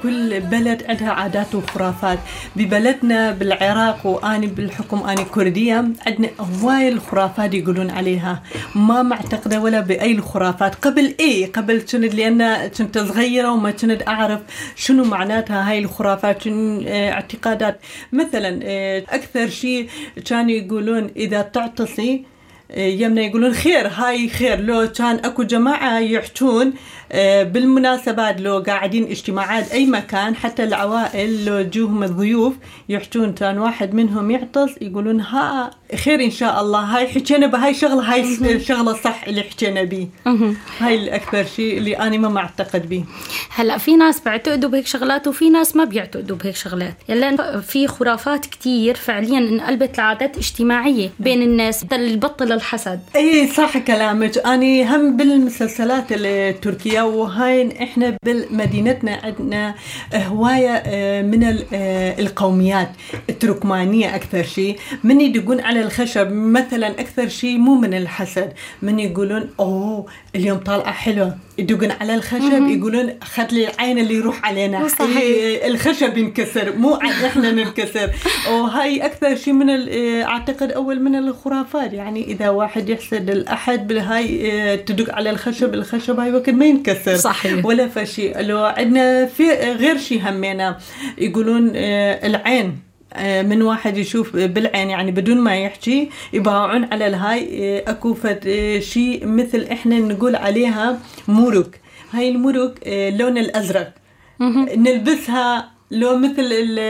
كل بلد عندها عادات وخرافات. ببلدنا بالعراق وأنا بالحكم أنا كردية عندنا هواي الخرافات يقولون عليها، ما معتقدة ولا بأي الخرافات. قبل كنت لأن كنت صغيرة وما كنت أعرف شنو معناتها هاي الخرافات، شنو اعتقادات. مثلا أكثر شيء كانوا يقولون إذا تعطسي يمنا يقولون خير، هاي خير. لو كان أكو جماعة يحجون بالمناسبات، لو قاعدين اجتماعات أي مكان، حتى العوائل لو جوهم الضيوف يحجون، كان واحد منهم يعطس يقولون ها خير إن شاء الله، هاي حكينا بهاي شغلة، هاي شغلة صح اللي حكينا بيه. هاي الأكثر شيء اللي أنا ما معتقد بيه. هلأ في ناس بيعتقدوا بهيك شغلات وفي ناس ما بيعتقدوا بهيك شغلات. يلا في خرافات كتير فعليا انقلبت لعادات اجتماعية بين الناس البطل الحسد. اي صح كلامك. أنا هم بالمسلسلات التركية، وهاي احنا بمدينتنا عندنا هواية من القوميات التركمانية. أكثر شيء من يدقون على الخشب مثلا، أكثر شيء مو من الحسد، من يقولون أوه اليوم طالعة حلوة، يدقون على الخشب يقولون خد لي العين اللي يروح علينا، الخشب ينكسر مو احنا ننكسر. وهاي أكثر شيء من أعتقد أول من الخرافات. يعني إذا واحد يحسد الأحد بالهاي تدق على الخشب هاي وقت ما ينكسر. صحيح. ولا فشي. لو عندنا في غير شيء همينا يقولون العين، من واحد يشوف بالعين يعني بدون ما يحكي يباوعون على الهاي. أكو شيء مثل إحنا نقول عليها مرق. هاي المرق لون الأزرق نلبسها، لو مثل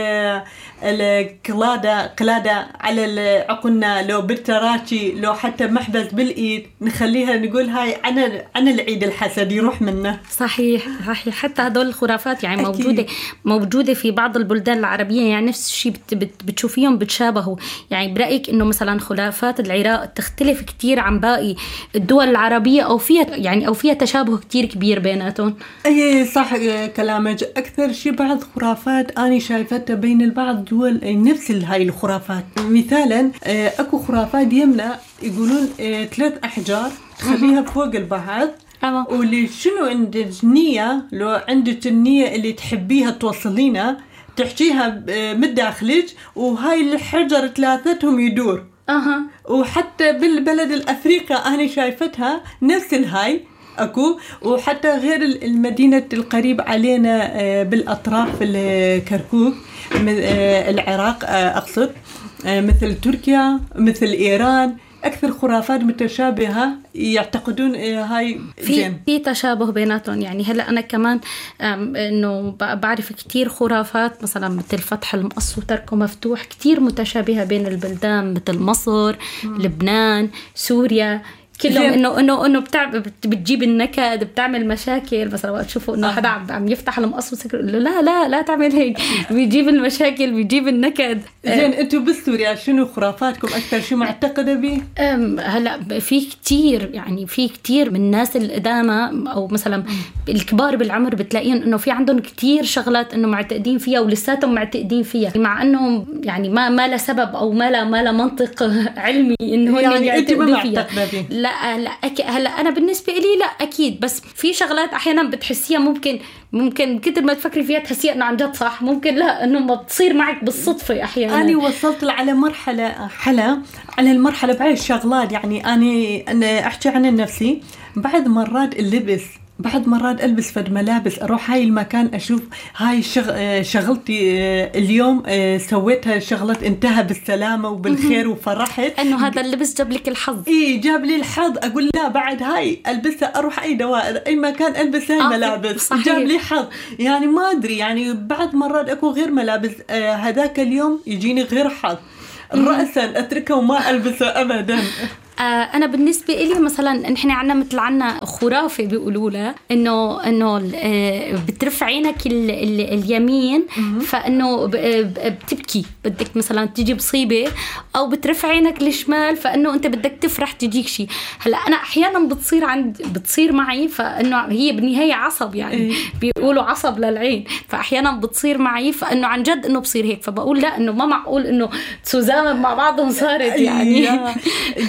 قلادة على عقلنا، لو بالتراتي، لو حتى محبس بالإيد نخليها نقول هاي عن العيد الحسد يروح منه. صحيح. حتى هدول الخرافات يعني موجودة في بعض البلدان العربية، يعني نفس الشيء بتشوفيهم بتشابهوا. يعني برأيك إنه مثلا خرافات العراق تختلف كتير عن باقي الدول العربية، أو فيها تشابه كتير كبير بيناتهم؟ أي صح كلامك. أكثر شيء بعض خرافات أنا شايفتها بين البعض دول نفس هاي الخرافات. مثالا أكو خرافات يمنا يقولون 3 أحجار تخليها فوق البعض، واللي شنو عندك النية، لو عندك النية اللي تحبيها توصلينها تحكيها من داخلك، وهاي الحجر 3 يدور. وحتى بالبلد الأفريقيا أنا شايفتها نفس الهاي أكو. وحتى غير المدينة القريب علينا بالأطراف الكركوك العراق أقصد، مثل تركيا مثل إيران، أكثر خرافات متشابهة يعتقدون هاي في تشابه بيناتهم. يعني هلأ أنا كمان إنه بعرف كتير خرافات مثلا مثل فتح المقص وتركه مفتوح، كتير متشابهة بين البلدان، مثل مصر، لبنان، سوريا، كلهم انه بتجيب النكد، بتعمل مشاكل. مثلا وقت تشوفوا انه حدا عم يفتح المقص وسكر، لا تعمل هيك، بيجيب المشاكل، بيجيب النكد. زين انتوا بسوريا شنو خرافاتكم اكثر شيء معتقده به؟ هلا في كتير من الناس القدامى او مثلا الكبار بالعمر بتلاقيهم انه في عندهم كتير شغلات انه معتقدين فيها ولساتهم معتقدين فيها، مع انهم يعني ما لا سبب او ما لا منطق علمي انه يعني انت ما معتقده به. لا هلا انا بالنسبه لي لا اكيد، بس في شغلات احيانا بتحسيها ممكن كتر ما تفكري فيها تحسيها انه عن جد صح، ممكن لا انه ما بتصير معك بالصدفه احيانا. انا وصلت على مرحله على المرحله بعد الشغلات. يعني انا احكي عن نفسي، بعد مرات ألبس فد ملابس أروح هاي المكان أشوف هاي شغلتي اليوم سويتها شغلة انتهى بالسلامة وبالخير وفرحت إنه هذا اللبس جاب لك الحظ. جاب لي الحظ. أقول لا بعد هاي ألبسها أروح أي دوائر أي مكان ألبس هاي ملابس صحيح. جاب لي حظ. يعني ما أدري، يعني بعد مرات أكو غير ملابس هذاك اليوم يجيني غير حظ، رأسا أتركه وما ألبسه أبدا. أنا بالنسبة إلي مثلا نحن عنا خرافة بيقولوا لها إنه بترفع عينك اليمين فإنه بتبكي، بدك مثلا تيجي بصيبة، أو بترفع عينك الشمال فإنه أنت بدك تفرح تجيك شيء. هلا أنا أحيانا بتصير معي، فإنه هي بالنهاية عصب، يعني بيقولوا عصب للعين، فأحيانا بتصير معي فإنه عن جد إنه بصير هيك، فبقول لا إنه ما معقول إنه تسوزان مع بعضهم صارت يعني. يا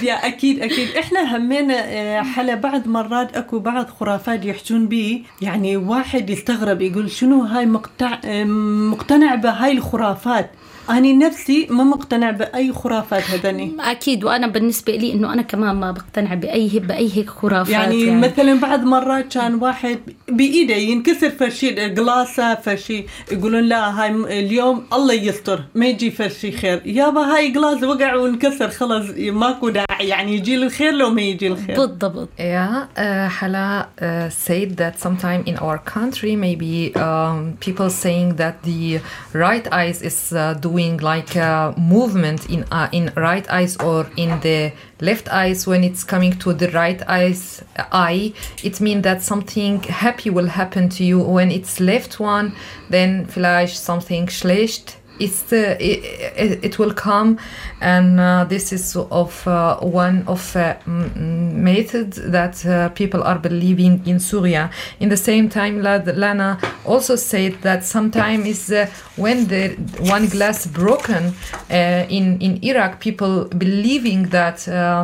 أكيد إحنا همينا حلا بعض مرات أكو بعض خرافات يحجون بي، يعني واحد يستغرب يقول شنو هاي مقتنع بهاي الخرافات. أنا نفسي ما مقتنع بأي خرافات هذني. أكيد، وأنا بالنسبة لي إنه أنا كمان ما بقتنع بأي هيك خرافات. يعني مثلا بعض مرات كان واحد بإيده ينكسر فرشي جلاسة فرشي، يقولون لا هاي اليوم الله يستر ما يجي فرشي خير، يابا هاي جلاس وقع وانكسر خلاص ماكو داعي، يعني يجي الخير لو ما يجي الخير. بالضبط. Hala said that sometime in our country maybe people saying that the right eyes is doing like a movement in right eyes or in the left eyes. When it's coming to the right eye, it means that something happy will happen to you. When it's left one, then vielleicht something schlecht. It will come, and this is one of methods that people are believing in Syria. In the same time, Lana also said that sometimes is when the one glass broken in Iraq, people believing that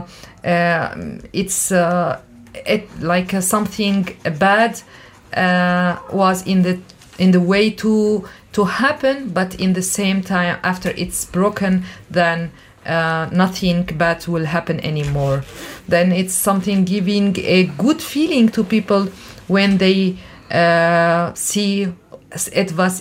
it's like something bad was in the way to happen, but in the same time after it's broken, then nothing bad will happen anymore. Then it's something giving a good feeling to people when they see it was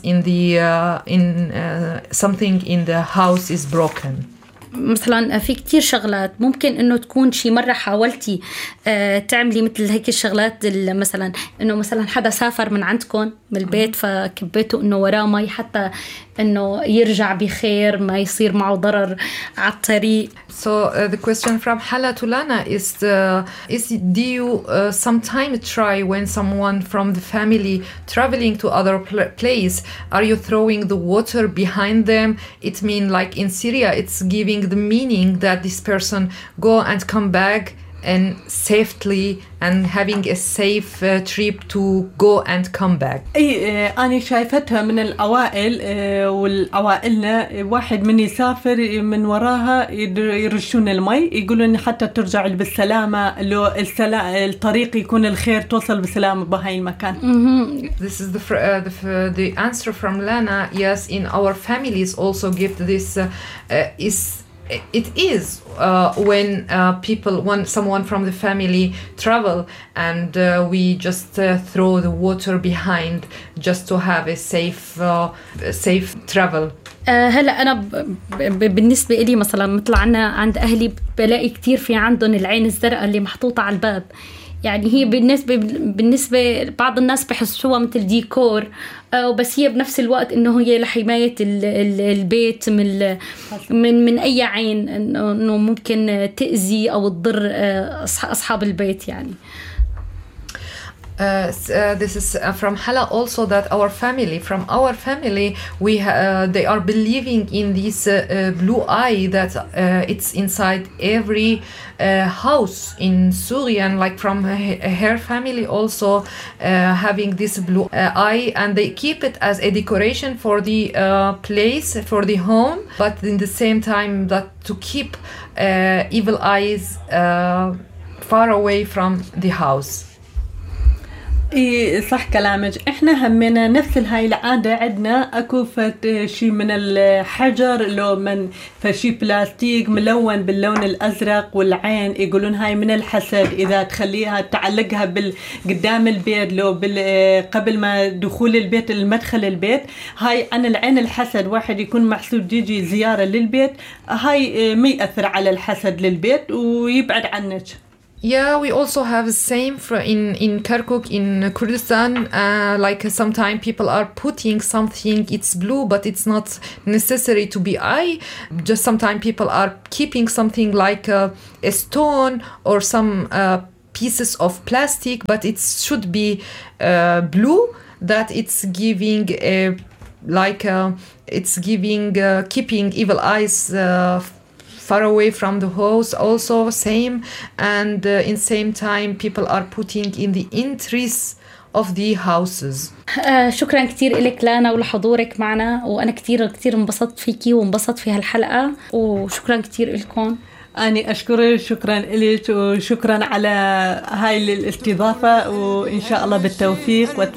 something in the house is broken. مثلا في كتير شغلات ممكن انه تكون شي مرة حاولتي تعملي مثل هيك الشغلات، مثلا انه مثلا حدا سافر من عندكم من البيت فكبيته انه وراه مي حتى انه يرجع بخير ما يصير معه ضرر على الطريق. So the question from Hala to Lana is do you sometime try when someone from the family traveling to other place, are you throwing the water behind them? It means like in Syria it's giving the meaning that this person go and come back and safely and having a safe trip to go and come back. أنا شايفتها من الأوائل والأوائلنا واحد من يسافر من وراها يرشون المي يقولون حتى ترجع بالسلامة، لو الطريق يكون الخير توصل بسلامة بهاي المكان. This is the answer from Lana. Yes, in our families also give this it is when someone from the family travel and we just throw the water behind just to have a safe travel. هلا أنا بالنسبة إلي مثلا مثل عند أهلي بلاقي كتير في عندهم العين الزرقاء اللي محطوطة على الباب، يعني هي بالنسبة بعض الناس بحسوها مثل ديكور، بس هي بنفس الوقت إنه هي لحماية البيت من أي عين إنه ممكن تأذي أو تضر أصحاب البيت يعني. This is from Hala also that from our family they are believing in this blue eye that it's inside every house in Syria, and like from her family also having this blue eye, and they keep it as a decoration for the place, for the home, but in the same time that to keep evil eyes far away from the house. إيه صح كلامك. إحنا همنا نفس هاي العادة عندنا، أكو شيء من الحجر لو من فشي بلاستيك ملون باللون الأزرق، والعين يقولون هاي من الحسد، إذا تخليها تعلقها قدام البيت لو قبل ما دخول البيت المدخل البيت، هاي عن العين الحسد، واحد يكون محسود يجي زيارة للبيت، هاي ما يأثر على الحسد للبيت ويبعد عنك. Yeah, we also have the same in Kirkuk in Kurdistan. Like sometimes people are putting something, it's blue, but it's not necessary to be eye. Just sometimes people are keeping something like a stone or some pieces of plastic, but it should be blue. That it's giving keeping evil eyes far away from the house also same, and in same time people are putting in the entries of the houses. شكرا كتير لك لانا ولحضورك معنا، وأنا كتير انبسطت فيكي وانبسطت في هالحلقة، وشكرا كتير لكم. أنا أشكرك، شكرا لك وشكرا على هاي الاستضافة، وإن شاء الله بالتوفيق